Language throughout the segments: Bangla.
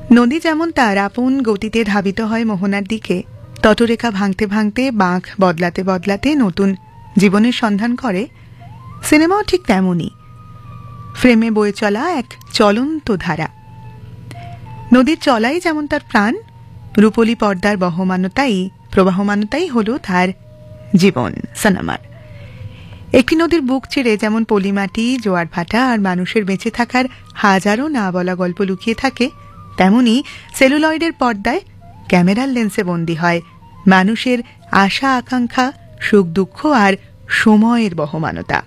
নদী যেমন তার আপন গতিতে ধাবিত হয় মোহনার দিকে, তটরেখা ভাঙতে ভাঙতে বাঁক বদলাতে বদলাতে নতুন জীবনের সন্ধান করে, সিনেমাও ঠিক তেমনই। ফ্রেমে বয়ে চলা এক চলন্ত ধারা। নদীর চলাই যেমন তার প্রাণ, রূপলি পর্দার প্রবাহমানতাই হল তার জীবন। সিনেমার একটি নদীর বুক চিরে যেমন পলিমাটি, জোয়ার ভাটা আর মানুষের বেঁচে থাকার হাজারো না বলা গল্প লুকিয়ে থাকে, তেমনি সেলুলয়েডের পর্দায় ক্যামেরার লেন্সে বন্দী হয় মানুষের আশা আকাঙ্ক্ষা, সুখ দুঃখ আর সময়ের বহমানতা।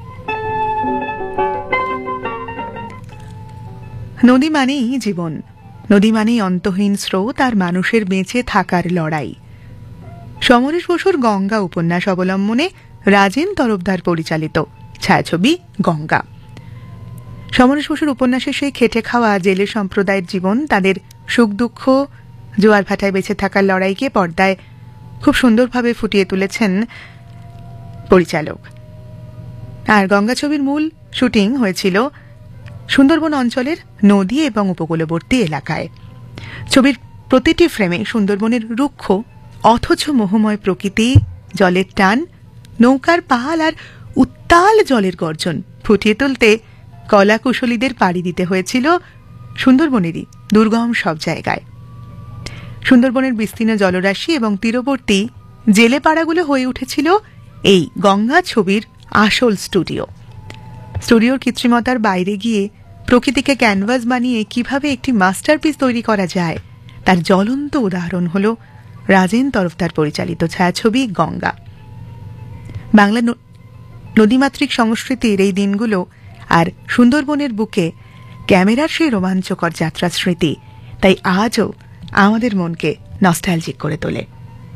নদী মানেই জীবন, নদী মানেই অন্তহীন স্রোত আর মানুষের বেঁচে থাকার লড়াই। সমরেশ বসুর গঙ্গা উপন্যাস অবলম্বনে রাজেন তরফদার পরিচালিত ছায়াছবি গঙ্গা। সমরেশ বসুর উপন্যাসের সেই খেটে খাওয়া জেলে সম্প্রদায়ের জীবন, তাদের সুখ দুঃখ, জোয়ার ভাটায় বেঁচে থাকার লড়াইকে পর্দায় খুব সুন্দরভাবে ফুটিয়ে তুলেছেন পরিচালক। আর গঙ্গা ছবির মূল শুটিং হয়েছিল সুন্দরবন অঞ্চলের নদী এবং উপকূলবর্তী এলাকায়। ছবির প্রতিটি ফ্রেমে সুন্দরবনের রুক্ষ অথচ মোহময় প্রকৃতি, জলের টান, নৌকার পাহাল আর উত্তাল জলের গর্জন ফুটিয়ে তুলতে কলাকুশলীদের পাড়ি দিতে হয়েছিল সুন্দরবনেরই দুর্গম সব জায়গায়। সুন্দরবনের বিস্তীর্ণ জলরাশি এবং তীরবর্তী জেলে পাড়াগুলো হয়ে উঠেছিল এই গঙ্গা ছবির আসল স্টুডিওর কৃত্রিমতার বাইরে গিয়ে প্রকৃতিকে ক্যানভাস বানিয়ে কিভাবে একটি মাস্টারপিস তৈরি করা যায় তার জ্বলন্ত উদাহরণ হল রাজেন তরফদার পরিচালিত ছায়াছবি গঙ্গা। বাংলা নদীমাতৃক সংস্কৃতির এই দিনগুলো আর সুন্দরবনের বুকে ক্যামেরার সেই রোমাঞ্চকর যাত্রা স্মৃতি তাই আজও আমাদের মনকে নস্টালজিক করে তোলে।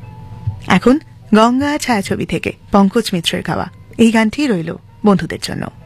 এখন গঙ্গা ছায়াছবি থেকে পঙ্কজ মিত্রের গাওয়া এই গানটি রইল বন্ধুদের জন্য।